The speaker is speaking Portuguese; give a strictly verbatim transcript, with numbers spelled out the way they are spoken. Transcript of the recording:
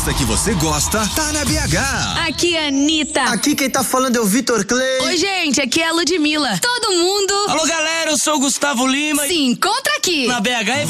festa que você gosta tá na B H. Aqui é a Anitta. Aqui quem tá falando é o Vitor Clay. Oi, gente, aqui é a Ludmilla. Todo mundo. Alô, galera, eu sou o Gustavo Lima. Se encontra aqui Na B H